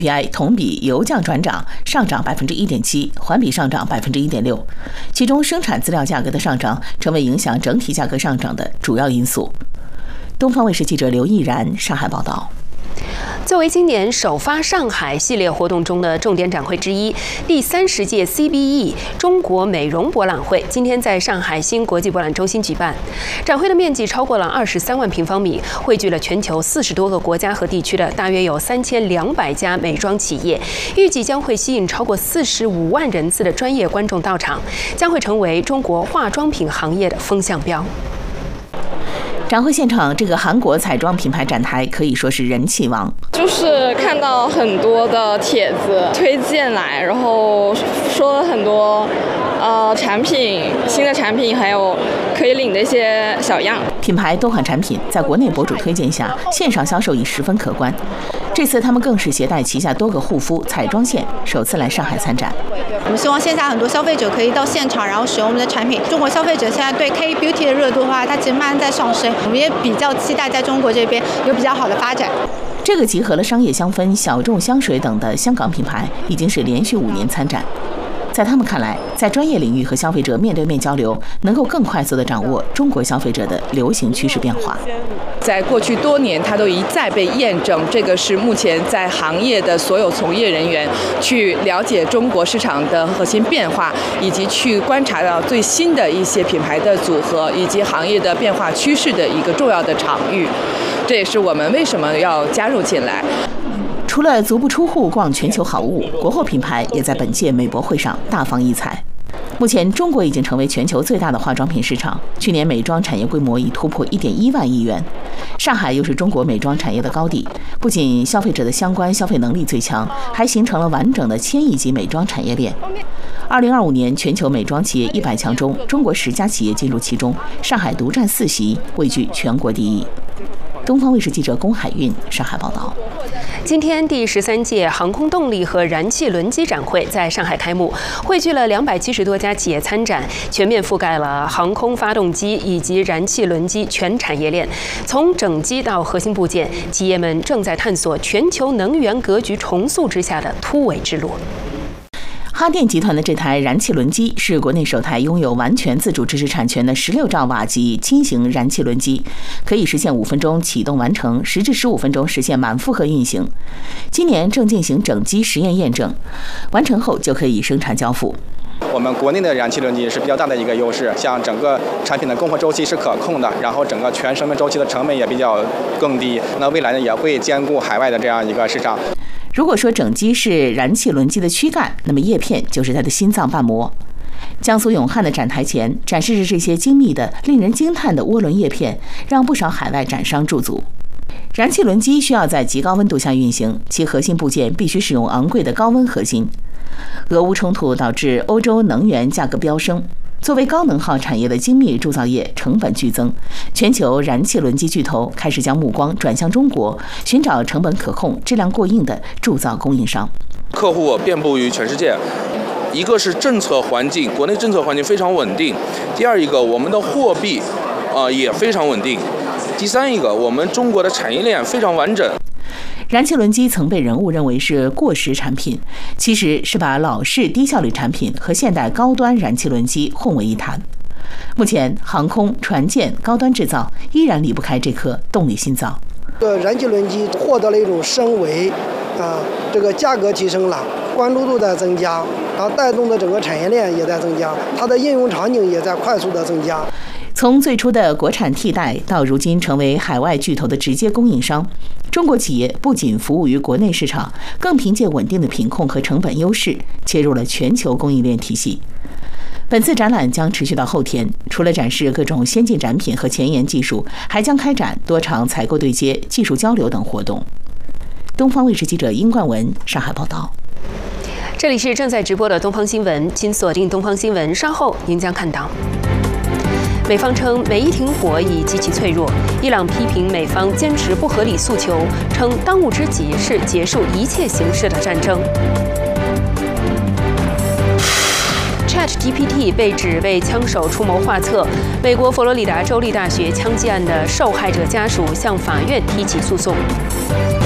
CPI 同比油价转涨，上涨1.7%，环比上涨1.6%。其中，生产资料价格的上涨成为影响整体价格上涨的主要因素。东方卫视记者刘毅然上海报道。 作为今年首发上海系列活动中的重点展会之一，第30届 CBE 中国美容博览会今天在上海新国际博览中心举办。展会的面积超过了23万平方米，汇聚了全球40多个国家和地区的大约有3200家美妆企业，预计将会吸引超过45万人次的专业观众到场，将会成为中国化妆品行业的风向标。 展会现场，这个韩国彩妆品牌展台可以说是人气王。 就是看到很多的帖子推荐来，然后说了很多产品、新的产品，还有可以领的一些小样。 品牌多款产品在国内博主推荐下，线上销售已十分可观。这次他们更是携带旗下多个护肤、彩妆线，首次来上海参展。 我们希望线下很多消费者可以到现场，然后使用我们的产品。中国消费者现在对 K Beauty 的热度的话，它其实慢慢在上升。我们也比较期待在中国这边有比较好的发展。 这个集合了商业香氛、小众香水等的香港品牌，已经是连续5年参展。在他们看来，在专业领域和消费者面对面交流，能够更快速地掌握中国消费者的流行趋势变化。 在过去多年，它都一再被验证，这个是目前在行业的所有从业人员去了解中国市场的核心变化，以及去观察到最新的一些品牌的组合以及行业的变化趋势的一个重要的场域。这也是我们为什么要加入进来。 除了足不出户逛全球好物，国货品牌也在本届美博会上大放异彩。目前，中国已经成为全球最大的化妆品市场，去年美妆产业规模已突破1.1万亿元。上海又是中国美妆产业的高地，不仅消费者的相关消费能力最强，还形成了完整的1000亿级美妆产业链。2025年全球美妆企业100强中，中国10家企业进入其中，上海独占4席，位居全国第一。东方卫视记者龚海运上海报道。 今天第13届航空动力和燃气轮机展会在上海开幕，汇聚了270多家企业参展，全面覆盖了航空发动机以及燃气轮机全产业链。从整机到核心部件，企业们正在探索全球能源格局重塑之下的突围之路。 哈电集团的这台燃气轮机是国内首台拥有完全自主知识产权的16兆瓦级轻型燃气轮机，可以实现5分钟启动完成，10至15分钟实现满负荷运行。今年正进行整机实验验证，完成后就可以生产交付。 我们国内的燃气轮机是比较大的一个优势，像整个产品的供货周期是可控的，然后整个全生命周期的成本也比较更低。那未来呢也会兼顾海外的这样一个市场。 如果说整机是燃气轮机的躯干，那么叶片就是它的心脏瓣膜。江苏永汉的展台前展示着这些精密的、令人惊叹的涡轮叶片，让不少海外展商驻足。燃气轮机需要在极高温度下运行，其核心部件必须使用昂贵的高温合金。俄乌冲突导致欧洲能源价格飙升，作为高能耗产业的精密铸造业成本剧增，全球燃气轮机巨头开始将目光转向中国，寻找成本可控、质量过硬的铸造供应商。 客户遍布于全世界，一个是政策环境，国内政策环境非常稳定；第二一个，我们的货币也非常稳定；第三一个，我们中国的产业链非常完整。 燃气轮机曾被人误认为是过时产品，其实是把老式低效率产品和现代高端燃气轮机混为一谈。目前，航空、船舰高端制造依然离不开这颗动力心脏。 燃气轮机获得了一种升维，这个价格提升了，关注度在增加，然后带动的整个产业链也在增加，它的应用场景也在快速的增加。 从最初的国产替代到如今成为海外巨头的直接供应商，中国企业不仅服务于国内市场，更凭借稳定的品控和成本优势切入了全球供应链体系。本次展览将持续到后天，除了展示各种先进展品和前沿技术，还将开展多场采购对接、技术交流等活动。东方卫视记者殷冠文上海报道。 这里是正在直播的东方新闻，请锁定东方新闻，稍后您将看到。美方称美伊停火已极其脆弱，伊朗批评美方坚持不合理诉求，称当务之急是结束一切形式的战争。ChatGPT 被指为枪手出谋划策，美国佛罗里达州立大学枪击案的受害者家属向法院提起诉讼。